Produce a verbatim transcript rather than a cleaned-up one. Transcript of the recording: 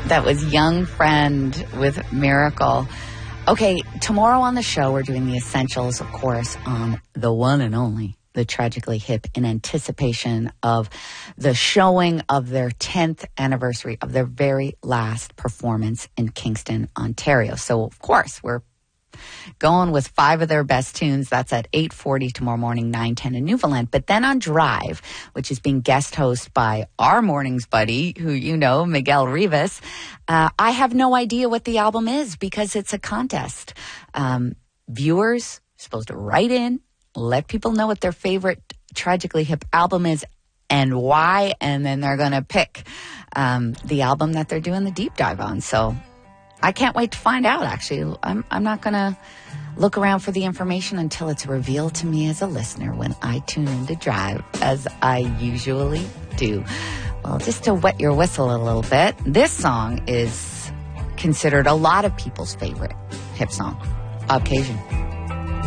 That was Young Friend with Miracle. Okay, tomorrow on the show, we're doing the essentials, of course, on the one and only, the Tragically Hip, in anticipation of the showing of their tenth anniversary of their very last performance in Kingston, Ontario. So, of course, we're going with five of their best tunes. That's at eight forty tomorrow morning, nine ten in Newfoundland. But then on Drive, which is being guest hosted by our morning's buddy, who you know, Miguel Rivas, uh, I have no idea what the album is because it's a contest. Um, viewers are supposed to write in, let people know what their favorite Tragically Hip album is and why, and then they're going to pick um, the album that they're doing the deep dive on. So I can't wait to find out, actually. I'm I'm not going to look around for the information until it's revealed to me as a listener when I tune into Drive, as I usually do. Well, just to wet your whistle a little bit, this song is considered a lot of people's favorite hip song, Occasion.